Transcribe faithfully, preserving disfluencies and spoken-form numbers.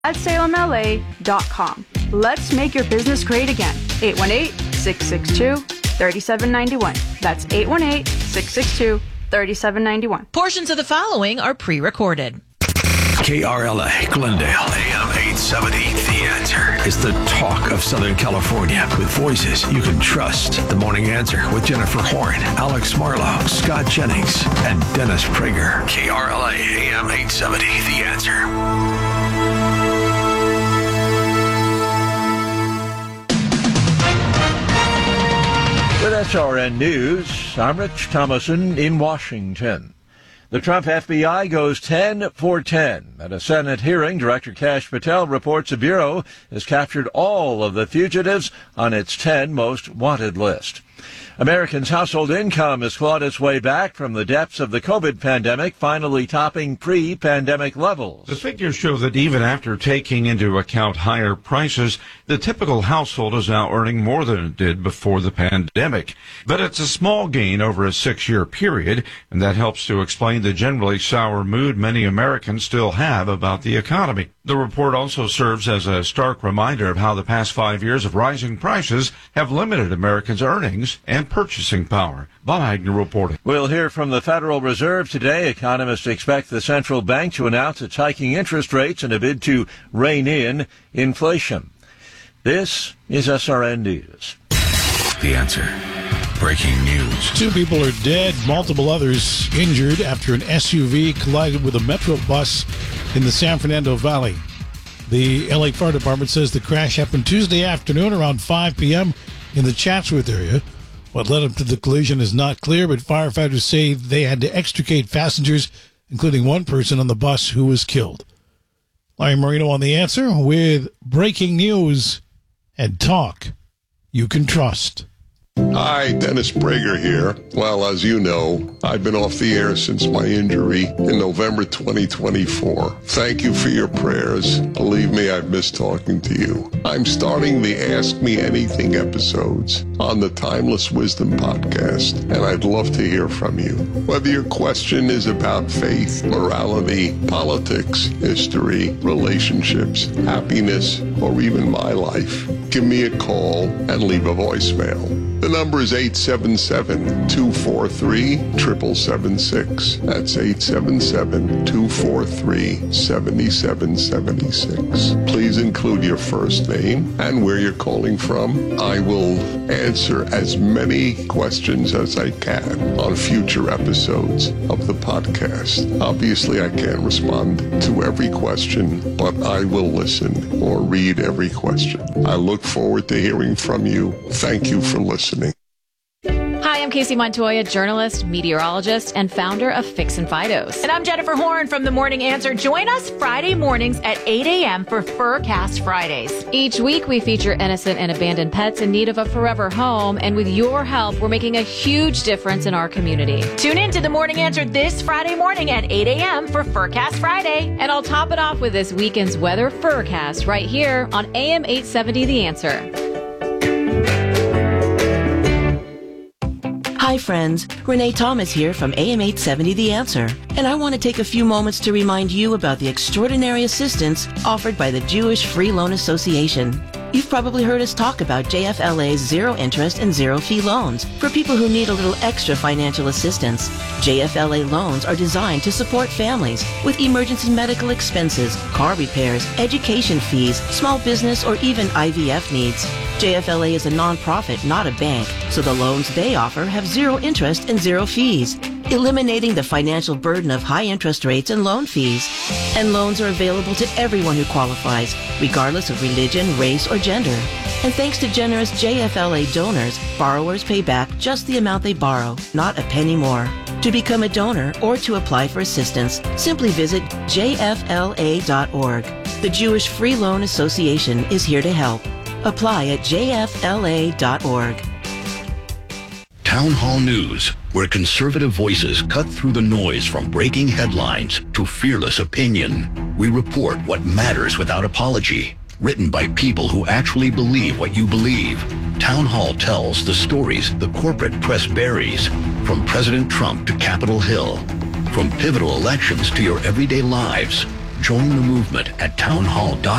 at salem l a dot com. Let's make your business great again. eight one eight, six six two, three seven nine one. That's eight one eight, six six two, three seven nine one. Portions of the following are pre-recorded. K R L A, Glendale, A M eight seventy. The Answer is the talk of Southern California with voices you can trust. The Morning Answer with Jennifer Horn, Alex Marlowe, Scott Jennings, and Dennis Prager. K R L A, A M eight seventy. The Answer. With S R N News, I'm Rich Thomason in Washington. The Trump F B I goes ten for ten. At a Senate hearing, Director Kash Patel reports the Bureau has captured all of the fugitives on its ten most wanted list. Americans' household income has clawed its way back from the depths of the COVID pandemic, finally topping pre-pandemic levels. The figures show that even after taking into account higher prices, the typical household is now earning more than it did before the pandemic. But it's a small gain over a six-year period, and that helps to explain the generally sour mood many Americans still have about the economy. The report also serves as a stark reminder of how the past five years of rising prices have limited Americans' earnings and purchasing power. Bob Agnew reporting. We'll hear from the Federal Reserve today. Economists expect the central bank to announce it's hiking interest rates in a bid to rein in inflation. This is S R N News. The Answer. Breaking news. Two people are dead, multiple others injured after an S U V collided with a Metro bus in the San Fernando Valley. The L A Fire Department says the crash happened Tuesday afternoon around five p.m. in the Chatsworth area. What led up to the collision is not clear, but firefighters say they had to extricate passengers, including one person on the bus who was killed. Larry Marino on The Answer with breaking news and talk you can trust. Hi, Dennis Prager here. Well, as you know, I've been off the air since my injury in November twenty twenty-four. Thank you for your prayers. Believe me, I've missed talking to you. I'm starting the Ask Me Anything episodes on the Timeless Wisdom podcast, and I'd love to hear from you. Whether your question is about faith, morality, politics, history, relationships, happiness, or even my life, give me a call and leave a voicemail. The number is eight seven seven, two four three, seven seven seven six. That's eight seven seven, two four three, seven seven seven six. Please include your first name and where you're calling from. I will answer as many questions as I can on future episodes of the podcast. Obviously, I can't respond to every question, but I will listen or read every question. I look forward to hearing from you. Thank you for listening. Hi, I'm Casey Montoya, journalist, meteorologist, and founder of Fix and Fidos. And I'm Jennifer Horn from The Morning Answer. Join us Friday mornings at eight a.m. for Furcast Fridays. Each week, we feature innocent and abandoned pets in need of a forever home. And with your help, we're making a huge difference in our community. Tune in to The Morning Answer this Friday morning at eight a.m. for Furcast Friday. And I'll top it off with this weekend's weather Furcast right here on A M eight seventy The Answer. Hi friends, Renee Thomas here from A M eight seventy The Answer, and I want to take a few moments to remind you about the extraordinary assistance offered by the Jewish Free Loan Association. You've probably heard us talk about J F L A's zero interest and zero fee loans for people who need a little extra financial assistance. J F L A loans are designed to support families with emergency medical expenses, car repairs, education fees, small business, or even I V F needs. J F L A is a nonprofit, not a bank, so the loans they offer have zero interest and zero fees, eliminating the financial burden of high interest rates and loan fees. And loans are available to everyone who qualifies, regardless of religion, race, or gender. And thanks to generous J F L A donors, borrowers pay back just the amount they borrow, not a penny more. To become a donor or to apply for assistance, simply visit J F L A dot org. The Jewish Free Loan Association is here to help. Apply at J F L A dot org. Town Hall News, where conservative voices cut through the noise from breaking headlines to fearless opinion. We report what matters without apology. Written by people who actually believe what you believe. Town Hall tells the stories the corporate press buries, from President Trump to Capitol Hill. From pivotal elections to your everyday lives. Join the movement at townhall dot